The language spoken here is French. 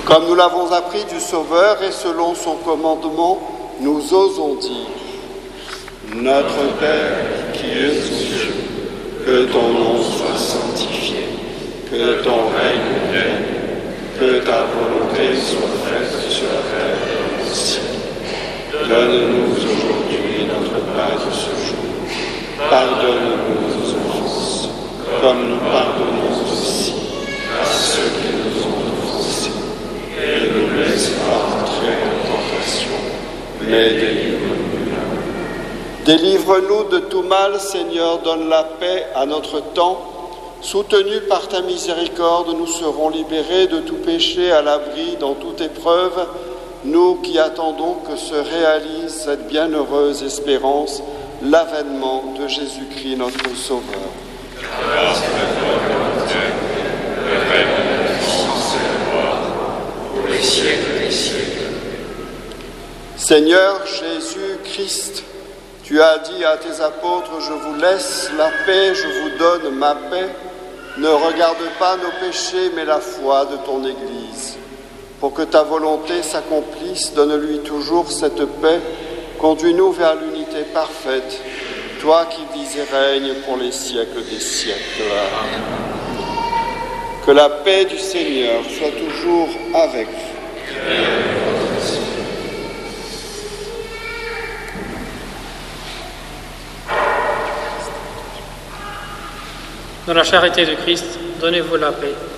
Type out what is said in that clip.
Comme nous l'avons appris du Sauveur et selon son commandement, nous osons dire: Notre Père qui es aux cieux, que ton nom soit sanctifié, que ton règne vienne, que ta volonté soit faite sur la terre comme au ciel. Donne-nous aujourd'hui notre pain de ce jour. Pardonne-nous nos offenses, comme nous pardonnons aussi à ceux qui nous ont offensés. Et ne nous laisse pas entrer en tentation, mais délivre-nous du mal. Délivre-nous de tout mal, Seigneur, donne la paix à notre temps. Soutenus par ta miséricorde, nous serons libérés de tout péché, à l'abri dans toute épreuve, nous qui attendons que se réalise cette bienheureuse espérance, l'avènement de Jésus-Christ, notre Sauveur. Grâce à toi, le règne de la puissance et la gloire, pour les siècles des siècles. Seigneur Jésus-Christ, tu as dit à tes apôtres: je vous laisse la paix, je vous donne ma paix. Ne regarde pas nos péchés, mais la foi de ton Église. Pour que ta volonté s'accomplisse, donne-lui toujours cette paix. Conduis-nous vers l'unité parfaite, toi qui vis et règnes pour les siècles des siècles. Amen. Que la paix du Seigneur soit toujours avec vous. Dans la charité de Christ, donnez-vous la paix.